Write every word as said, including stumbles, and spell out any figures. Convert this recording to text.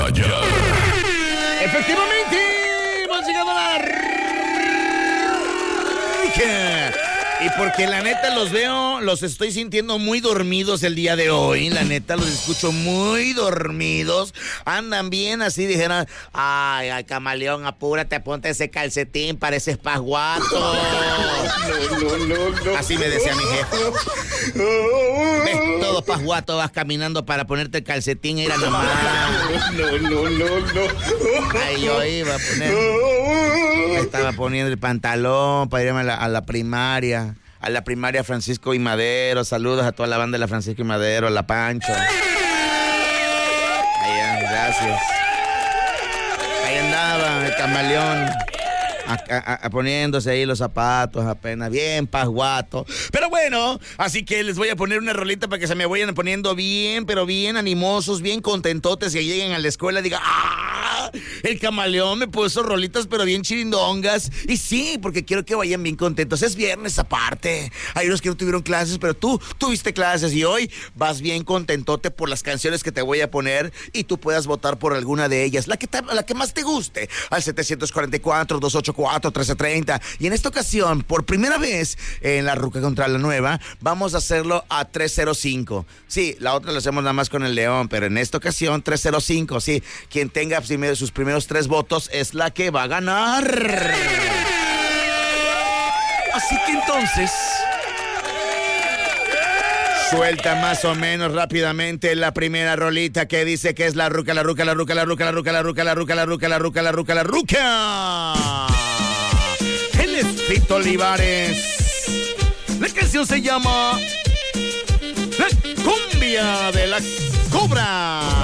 batalla. Efectivamente, hemos llegado a la ruca. Y porque la neta los veo, los estoy sintiendo muy dormidos el día de hoy. La neta los escucho muy dormidos. Andan bien así, dijeron, ay, ay, camaleón, apúrate, ponte ese calcetín, pareces pasguato. No, no, no, no. Así me decía mi jefe. ¿Ves? Todo pasguato vas caminando para ponerte el calcetín, era nomás. No, no, no, no. Ahí yo iba a poner. Me estaba poniendo el pantalón para irme a la, a la primaria. A la primaria Francisco y Madero. Saludos a toda la banda de la Francisco y Madero, a la Pancho. Allá, gracias. Ahí andaba el camaleón. A, a, a, poniéndose ahí los zapatos apenas, bien pasguato. Pero bueno, así que les voy a poner una rolita para que se me vayan poniendo bien, pero bien animosos, bien contentotes y lleguen a la escuela y digan, ¡ah! El camaleón me puso rolitas, pero bien chirindongas. Y sí, porque quiero que vayan bien contentos. Es viernes aparte. Hay unos que no tuvieron clases, pero tú tuviste clases y hoy vas bien contentote por las canciones que te voy a poner y tú puedas votar por alguna de ellas, la que, te, la que más te guste, al setecientos cuarenta y cuatro, doscientos ochenta y cuatro, trece treinta. Y en esta ocasión, por primera vez en la Ruca contra la Nueva, vamos a hacerlo a trescientos cinco. Sí, la otra lo hacemos nada más con el León, pero en esta ocasión trescientos cinco, sí. Quien tenga primero, sus primeros tres votos es la que va a ganar. Así que entonces, suelta más o menos rápidamente la primera rolita que dice que es la ruca, la ruca, la ruca, la ruca, la ruca, la ruca, la ruca, la ruca, la ruca, la ruca, la ruca. Él es Fito Olivares. La canción se llama La cumbia de la cobra.